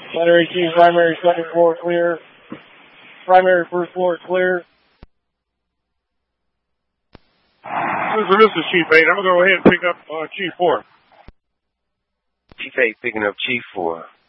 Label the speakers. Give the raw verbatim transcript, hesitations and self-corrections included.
Speaker 1: Battery Chief, primary second floor clear. Primary first floor clear.
Speaker 2: This is Chief eight. I'm going to go ahead and pick up uh, Chief four.
Speaker 3: Chief eight picking up Chief four.